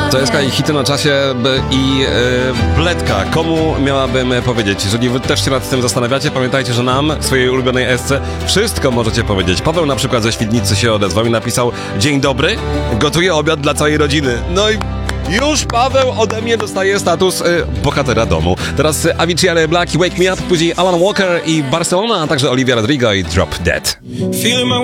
To jest hity na czasie i Bledka. Komu miałabym powiedzieć? Jeżeli wy też się nad tym zastanawiacie, pamiętajcie, że nam, swojej ulubionej esce, wszystko możecie powiedzieć. Paweł na przykład ze Świdnicy się odezwał i napisał: dzień dobry, gotuję obiad dla całej rodziny. No i już Paweł ode mnie dostaje status bohatera domu. Teraz Avicii Ale Black i Wake Me Up, później Alan Walker i Barcelona, a także Olivia Rodrigo i Drop Dead.